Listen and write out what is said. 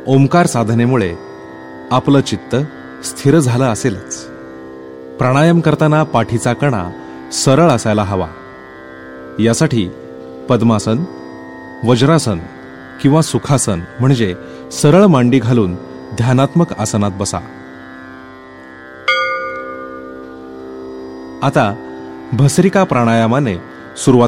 ओंकार साधनेमुळे आपलं चित्त स्थिर झालं असेलच. प्राणायाम करताना पाठीचा कणा सरळ असायला हवा. यासाठी पद्मासन, वज्रासन किंवा सुखासन म्हणजे सरळ मांडी घालून ध्यानात्मक आसनात बसा. आता भस्त्रिका प्राणायामाने सुरुवात